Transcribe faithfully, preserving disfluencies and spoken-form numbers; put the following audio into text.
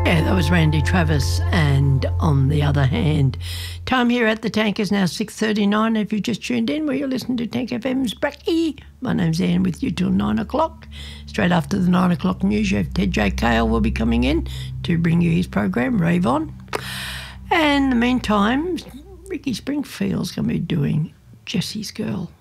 Yeah, that was Randy Travis and On the Other Hand. Time here at the Tank is now six thirty-nine. If you just tuned in, well, you're listening to Tank F M's Bracky. My name's Anne with you till nine o'clock. Straight after the nine o'clock news, you have Ted J. Cale will be coming in to bring you his program, Rave On. And in the meantime, Ricky Springfield's going to be doing Jesse's Girl.